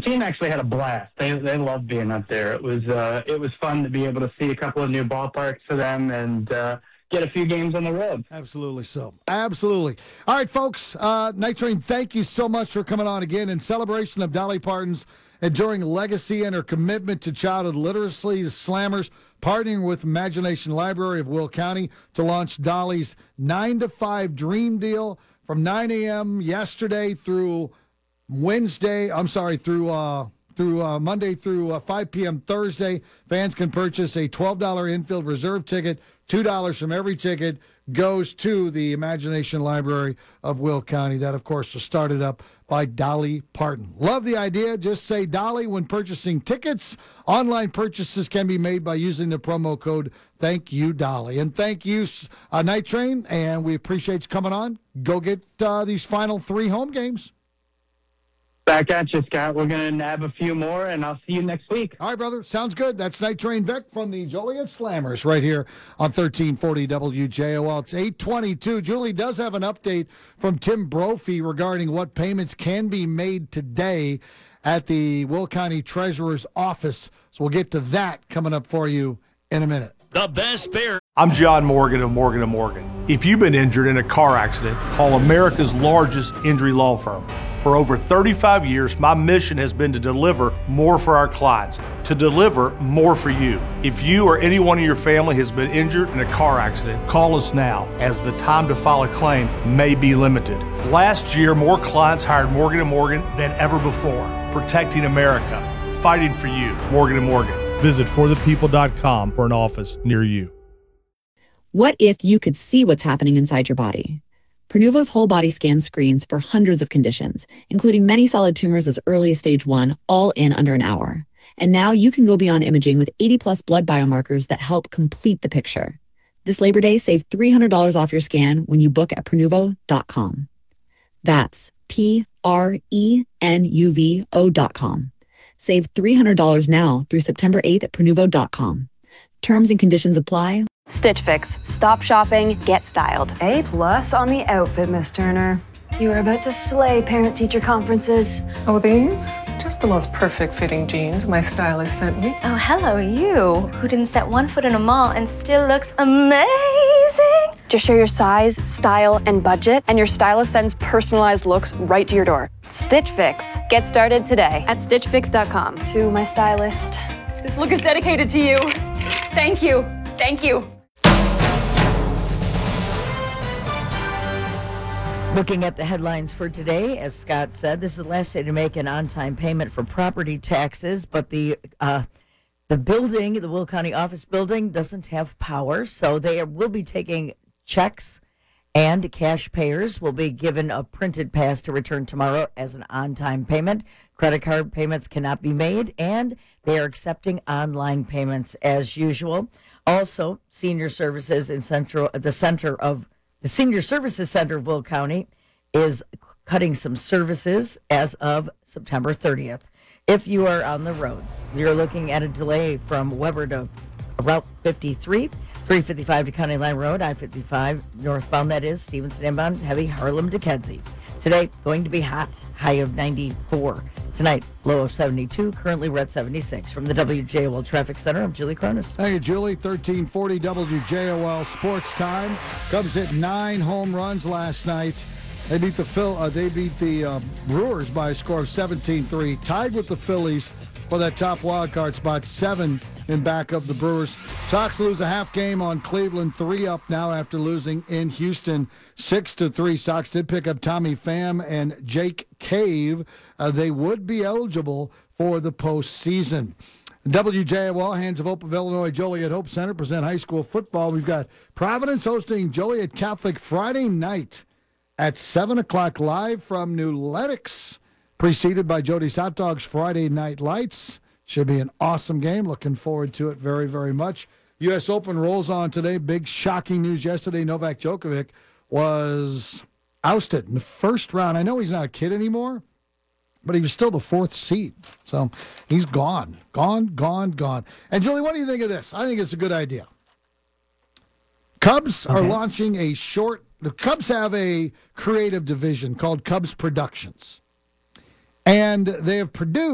team actually had a blast. They loved being up there. It was fun to be able to see a couple of new ballparks for them and get a few games on the road. Absolutely so. Absolutely. All right, folks. Night Train, thank you so much for coming on again in celebration of Dolly Parton's enduring legacy and her commitment to childhood literacy. Slammers partnering with Imagination Library of Will County to launch Dolly's 9 to 5 Dream Deal from 9 a.m. yesterday through Monday through 5 p.m. Thursday. Fans can purchase a $12 infield reserve ticket. $2 from every ticket goes to the Imagination Library of Will County. That, of course, was started up by Dolly Parton. Love the idea. Just say Dolly when purchasing tickets. Online purchases can be made by using the promo code Thank You Dolly. And thank you, Night Train, and we appreciate you coming on. Go get these final 3 home games. Back at you, Scott. We're going to nab a few more, and I'll see you next week. All right, brother. Sounds good. That's Night Train Vic from the Joliet Slammers right here on 1340 WJOL. It's 8:22. Julie does have an update from Tim Brophy regarding what payments can be made today at the Will County Treasurer's office. So we'll get to that coming up for you in a minute. The best bear. I'm John Morgan of Morgan & Morgan. If you've been injured in a car accident, call America's largest injury law firm. For over 35 years, my mission has been to deliver more for our clients, to deliver more for you. If you or anyone in your family has been injured in a car accident, call us now, as the time to file a claim may be limited. Last year, more clients hired Morgan & Morgan than ever before, protecting America, fighting for you. Morgan & Morgan. Visit forthepeople.com for an office near you. What if you could see what's happening inside your body? Pernuvo's whole body scan screens for hundreds of conditions, including many solid tumors as early as stage 1, all in under an hour. And now you can go beyond imaging with 80-plus blood biomarkers that help complete the picture. This Labor Day, save $300 off your scan when you book at Pernuvo.com. That's Prenuvo.com. Save $300 now through September 8th at Pernuvo.com. Terms and conditions apply. Stitch Fix. Stop shopping, get styled. A+ on the outfit, Miss Turner. You are about to slay parent-teacher conferences. Oh, these? Just the most perfect fitting jeans my stylist sent me. Oh, hello, you, who didn't set one foot in a mall and still looks amazing. Just share your size, style, and budget, and your stylist sends personalized looks right to your door. Stitch Fix. Get started today at StitchFix.com. To my stylist. This look is dedicated to you. Thank you. Thank you. Looking at the headlines for today, as Scott said, this is the last day to make an on-time payment for property taxes, but the building, the Will County office building, doesn't have power, so they will be taking checks, and cash payers will be given a printed pass to return tomorrow as an on-time payment. Credit card payments cannot be made, and they are accepting online payments as usual. Also, Senior Services in the Senior Services Center of Will County is cutting some services as of September 30th. If you are on the roads, you're looking at a delay from Weber to Route 53, 355 to County Line Road, I-55 northbound, that is, Stevenson inbound, heavy Harlem to Kedzie. Today, going to be hot, high of 94. Tonight, low of 72. Currently, we're at 76. From the WJOL Traffic Center, I'm Julie Cronus. Thank you, Julie. 1340 WJOL Sports Time. Cubs hit 9 home runs last night. They beat the Brewers by a score of 17-3. Tied with the Phillies for that top wild card spot, 7 in back of the Brewers. Sox lose a half game on Cleveland, 3 up now after losing in Houston 6-3. Sox did pick up Tommy Pham and Jake Cave. They would be eligible for the postseason. WJOL, Hands of Hope of Illinois, Joliet Hope Center present high school football. We've got Providence hosting Joliet Catholic Friday night at 7 o'clock live from New Lenox, preceded by Jody's Hot Dogs Friday Night Lights. Should be an awesome game. Looking forward to it very, very much. U.S. Open rolls on today. Big shocking news yesterday. Novak Djokovic was ousted in the first round. I know he's not a kid anymore, but he was still the 4th seed. So he's gone. Gone. And, Julie, what do you think of this? I think it's a good idea. Cubs are launching the Cubs have a creative division called Cubs Productions. And they have produced